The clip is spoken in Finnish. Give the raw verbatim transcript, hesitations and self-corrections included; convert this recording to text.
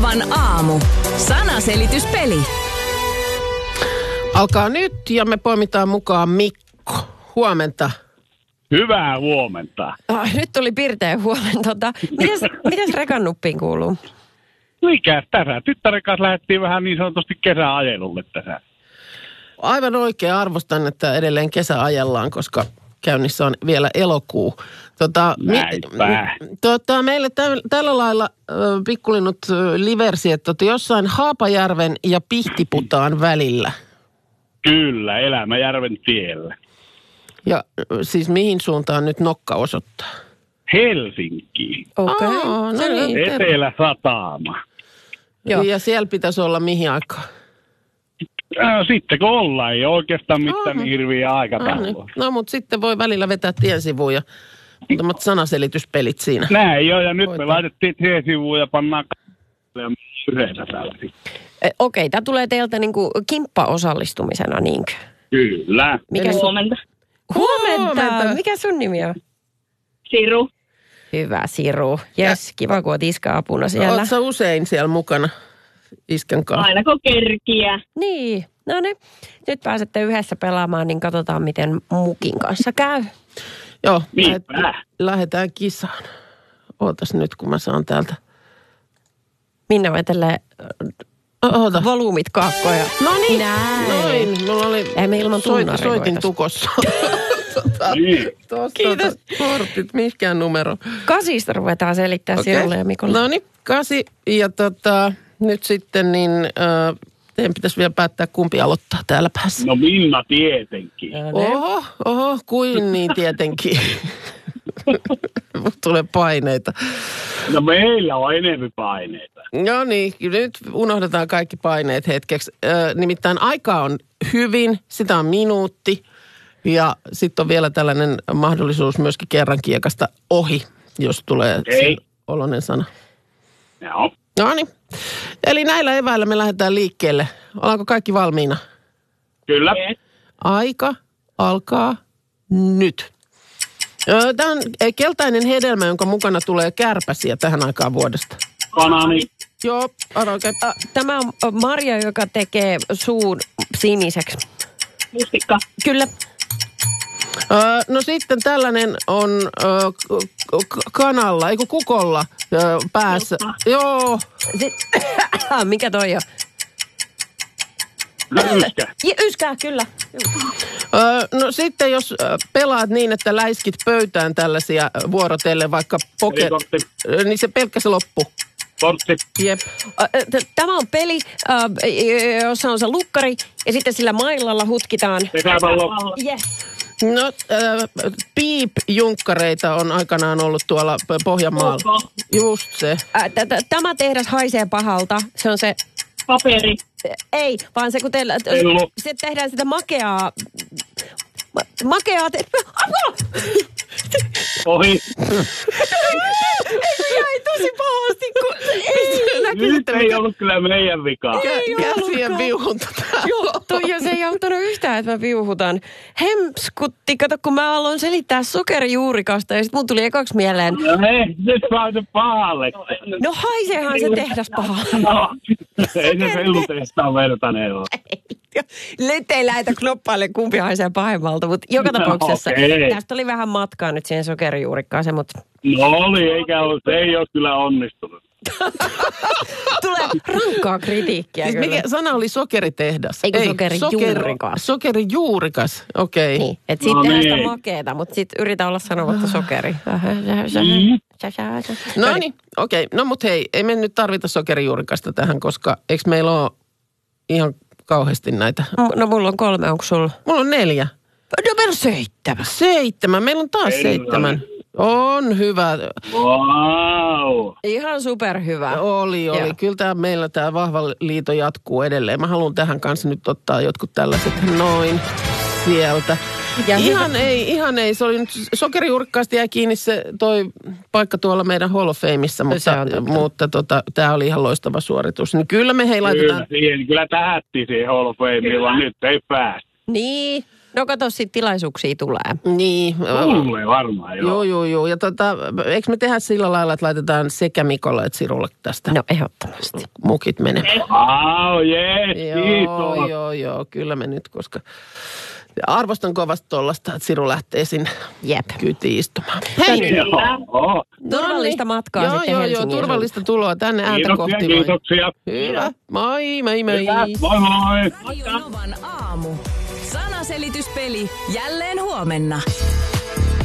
Novan aamu. Sanaselityspeli. Alkaa nyt ja me poimitaan mukaan Mikko. Huomenta. Hyvää huomenta. Oh, nyt tuli pirteä huomen. Tota, mitäs, mitäs rekannuppiin kuuluu? Mikäs tässä? Tyttären kanssa lähdettiin vähän niin sanotusti kesäajelulle tässä. Aivan oikein arvostan, että edelleen kesä ajellaan, koska käynnissä on vielä elokuu. Tota, Näinpä. mi, tota, meille täl, tällä lailla äh, pikkulinnut äh, liversi, että tota, jossain Haapajärven ja Pihtiputaan välillä. Kyllä, Elämäjärven tiellä. Ja äh, siis mihin suuntaan nyt nokka osoittaa? Helsinkiin. Okei. Okay. No niin, Etelä-Satama. Joo. Ja siellä pitäisi olla mihin aikaan? Äh, sitten kun ollaan, ei oikeastaan mitään Aha. niin hirviä No, aikataulua. niin. No mutta sitten voi välillä vetää tien sivuun ja muutamat sanaselityspelit siinä. Näin jo, ja nyt Voitaan. me laitettiin tien sivuun ja pannaan k***a ja yhdessä täällä. E, Okei, tämä tulee teiltä niinku kimppa-osallistumisena, niinkö? Kyllä. Mikä sun... Huomenta. Huomenta. Huomenta. Mikä sun nimi on? Siru. Hyvä, Siru. Jes, kiva, kun oot iska-apuna siellä. Oletko sä usein siellä mukana iskän kanssa? Aina kun kerkiä. Niin, no niin. Nyt pääsette yhdessä pelaamaan, niin katsotaan, miten Mukin kanssa käy. Joo, Niinpä. lähet, lähdetään kisaan. Ootas nyt, kun mä saan täältä. Minna vetelee Oota. volyymit kaakkoja. No niin, Näin. noin. Mulla oli Ei me ilman soit, tunnaria soitin voitais. tukossa. tota, Niin. tosta, Kiitos. Kortit, mihinkään numero. Kasista ruvetaan selittää okay. sinulle ja Mikolle. No niin, kasi. Ja tota, nyt sitten niin, äh, teidän pitäisi vielä päättää, kumpi aloittaa täällä päässä. No Minna tietenkin. No niin. Oho, oho, kuin niin tietenkin. Mut tulee paineita. No meillä on enemmän paineita. No niin, nyt unohdetaan kaikki paineet hetkeksi. Ö, nimittäin aika on hyvin, sitä on minuutti. Ja sitten on vielä tällainen mahdollisuus myöskin kerran kiekasta ohi, jos tulee Okei. sen oloinen sana. Joo. No niin, eli näillä eväillä me lähdetään liikkeelle. Ollaanko kaikki valmiina? Kyllä. Aika alkaa nyt. Tämä on keltainen hedelmä, jonka mukana tulee kärpäsiä tähän aikaan vuodesta. Banani. Joo, arvo oikein. Ä, Tämä on Marja, joka tekee suun siniseksi. Mustikka. Kyllä. Öö, no sitten tällainen on öö, k- k- kanalla, eikö kukolla öö, päässä. Joppa. Joo, Sit, mikä toi on? Yskä. Ja, yskää, kyllä. öö, no sitten jos öö, pelaat niin, että läiskit pöytään tällaisia vuorotellen vaikka poke, Pelikortti. öö, niin se pelkkä se loppu. Kortti. Jep. Ä, t- Tämä on peli, ä, jossa on se lukkari ja sitten sillä mailalla hutkitaan. Pesäpallo. Yes. No öö, piip-junkkareita on aikanaan ollut tuolla P- Pohjanmaalla. Koko. Just se. Ä, t- t- Tämä tehdas haisee pahalta. Se on se, Paperi. ei, vaan se kun teillä, Kello. se tehdään sitä makeaa, ma- makeaa, te- apua! Ohi. Jäi tosi pahasti, kun ei. Nyt ei ollut kyllä meidän vikaa. Kä- käsien ollutkaan. viuhunta täällä. Joo, ja se ei auttanut yhtään, että mä viuhutan. Hemskutti, kato kun mä aloin selittää sokerijuurikasta ja sit mun tuli ekaksi mieleen, No hei, nyt saa se pahalle. no haiseehan se tehdas pahaa. No, ei se sellutestaan vertainen ole. Nyt ei lähetä knoppaille kumpi haisee pahemmalta, mutta joka No, tapauksessa okei. tästä oli vähän matkaa nyt siihen sokerijuurikkaaseen, mutta No oli, eikä ole, se ei ole kyllä onnistunut. tulee rankkaa kritiikkiä Siis kyllä. mikä sana oli sokeritehdas? Eikö sokerijuurikas? Sokerijuurikas, okei. Okay. Niin, että siitä No tehdään niin. sitä makeeta, mutta sitten yritä olla sanomatta sokeri. No niin, okei. Okay. No mut hei, ei me nyt tarvita sokerijuurikasta tähän, koska eikö meillä ole ihan kauheasti näitä? No mulla on kolme, onko sulla? Mulla on neljä. Numero seitsemän. Seitsemän, meillä on taas Ei seitsemän. On hyvä. Wow. Ihan superhyvä. Oli, oli. Joo. Kyllä tää, meillä tämä vahva liito jatkuu edelleen. Mä haluan tähän kanssa nyt ottaa jotkut tällaiset noin sieltä. Ja ihan ei, ihan ei. Se oli nyt sokerijuurikkaasti jäi kiinni se toi paikka tuolla meidän Hall of Fameissa, mutta, on totta. mutta tota, tämä oli ihan loistava suoritus. Niin kyllä me hei Kyllä, laitetaan. siihen, kyllä tähätti siihen Hall of Fameen, vaan nyt ei pääse. Niin. No kato, sit tilaisuuksia tulee. Niin. Tulee varmaan, joo. Joo, joo, joo. Ja tota, eikö me tehdä sillä lailla, että laitetaan sekä Mikolle että Sirulle tästä No ehdottomasti. mukit menemään? Oh, jees, Joo, kiitos. joo, joo. Kyllä me nyt, koska arvostan kovasti tollasta, että Siru lähtee sinne Jep. kyytiin istumaan. Hei! Joo. Turvallista matkaa joo, sitten joo, Helsingin. joo, turvallista tuloa tänne ääntä Kiitoksia, kohti. vai? kiitoksia. Hyvä. Moi, moi, moi. Hyvä, moi moi. Radio Novan aamu. Sanaselityspeli jälleen huomenna.